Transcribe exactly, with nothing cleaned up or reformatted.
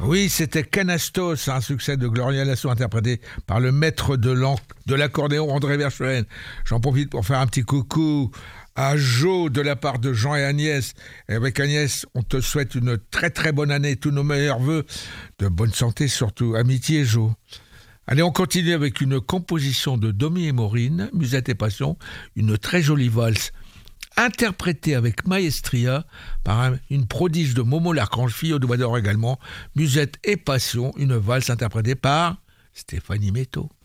Oui, c'était Canastos, un succès de Gloria Lasso interprété par le maître de, l'en- de l'accordéon André Verschoen. J'en profite pour faire un petit coucou à Jo de la part de Jean et Agnès. Et avec Agnès, on te souhaite une très très bonne année, tous nos meilleurs vœux, de bonne santé surtout. Amitié, Jo. Allez, on continue avec une composition de Domi et Maureen, Musette et Passion, une très jolie valse, interprétée avec maestria par un- une prodige de Momo l'Archange, fille au doigt d'or également, Musette et Passion, une valse interprétée par Stéphanie Métaux.